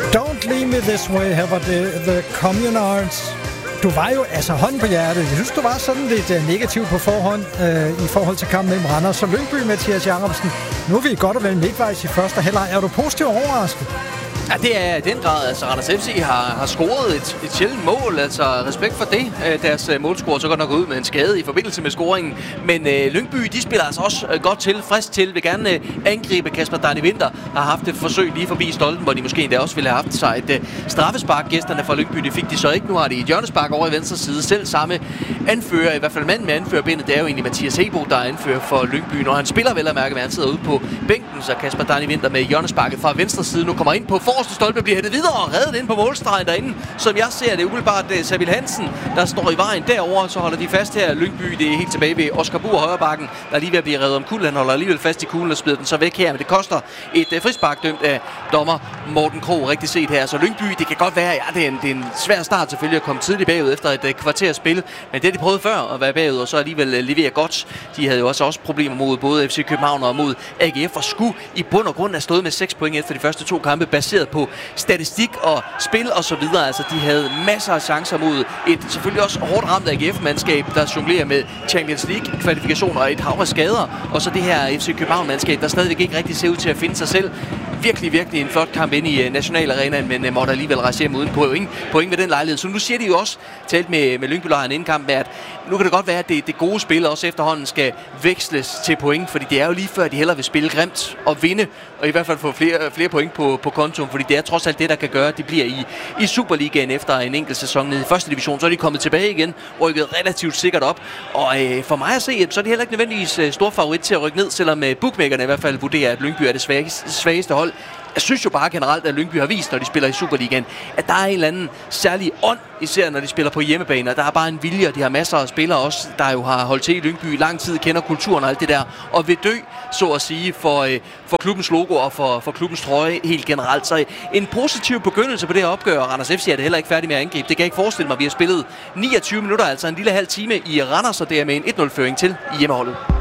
Don't leave me this way, her var det The Communards. Du var jo altså hånden på hjertet. Jeg synes, du var sådan lidt negativ på forhånd i forhold til kampen mellem Randers og Lyngby, Mathias Jacobsen. Nu er vi godt og vel midtvejs i første halvleg. Er du positivt overrasket? Ja, det er i den grad. Altså, Randers FC har scoret et sjældent mål. Altså, respekt for det. Deres målscorer så godt nok ud med en skade i forbindelse med scoringen. Men Lyngby, de spiller altså også godt til, frisk til. Vil gerne angribe. Kasper Dani Winther har haft et forsøg lige forbi stolpen, hvor de måske endda også ville have haft sig et straffespark. Gæsterne fra Lyngby, det fik de så ikke. Nu har de et hjørnespark over i venstre side. Selv samme anfører, i hvert fald mand med anførerbindet, det er jo egentlig Mathias Hebo, der er anfører for Lyngby. Når han spiller vel at mærke, at han sidder ude på bænken, så Kasper Dani Winther med hjørnesparket fra venstre side nu kommer ind på forreste stolpe, bliver hættet videre og reddet ind på målstregen derinde. Som jeg ser det umiddelbart, Sabil Hansen, der står i vejen derover, så holder de fast her. Lyngby, det er helt tilbage ved Oscar Buhr højrebakken, der er lige ved at blive revet om kul. Han holder alligevel fast i kuglen og smider den så væk her, men det koster et frispark dømt af dommer Morten Krog, rigtig set her. Så Lyngby, det kan godt være, det er en svær start selvfølgelig at komme tidligt bagud efter et kvarters spil, men det de prøvede før at være bagud, og så alligevel levere godt. De havde jo også problemer mod både FC København og mod AGF, og skulle i bund og grund have stået med 6 point efter de første 2 kampe, baseret på statistik og spil og så videre. Altså, de havde masser af chancer mod et selvfølgelig også hårdt ramt AGF-mandskab, der jonglerer med Champions League-kvalifikationer og et hav af skader. Og så det her FC København-mandskab, der stadigvæk ikke rigtig ser ud til at finde sig selv. Virkelig en flot kamp ind i Nationalarenaen, men måtte alligevel rejse hjem uden point ved den lejlighed. Så nu siger de jo også, talt med Lyngby-lejren inden kampen, at nu kan det godt være, at det gode spil også efterhånden skal veksles til point, fordi det er jo lige før, at de hellere vil spille grimt og vinde, og i hvert fald få flere point på kontoen, fordi det er trods alt det, der kan gøre, at de bliver i Superligaen efter en enkelt sæson nede i første division. Så er de kommet tilbage igen, rykket relativt sikkert op, og for mig at se, så er de heller ikke nødvendigvis stor favorit til at rykke ned, selvom bookmakerne i hvert fald vurderer, at Lyngby er det svageste hold. Jeg synes jo bare generelt, at Lyngby har vist, når de spiller i Superligaen, at der er en eller anden særlig ånd, især når de spiller på hjemmebane. Der er bare en vilje, og de har masser af spillere også, der jo har holdt til i Lyngby i lang tid, kender kulturen og alt det der, og vil dø, så at sige, for klubbens logo og for klubbens trøje helt generelt. Så en positiv begyndelse på det her opgør. Randers FC er det heller ikke færdig med at angribe. Det kan jeg ikke forestille mig. Vi har spillet 29 minutter, altså en lille halv time i Randers, og det er med en 1-0-føring til hjemmeholdet.